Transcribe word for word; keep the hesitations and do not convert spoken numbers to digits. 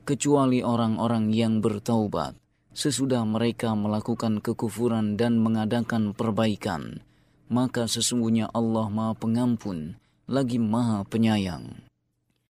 kecuali orang-orang yang bertaubat sesudah mereka melakukan kekufuran dan mengadakan perbaikan, maka sesungguhnya Allah Maha Pengampun lagi Maha Penyayang.